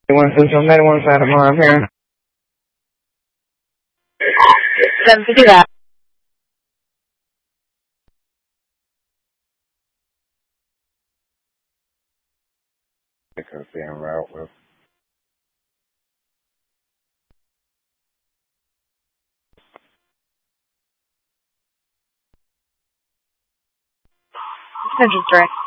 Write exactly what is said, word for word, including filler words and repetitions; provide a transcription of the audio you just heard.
one Central Med, one side of Mom here. seven fifty that. I can see him route with. Central Direct.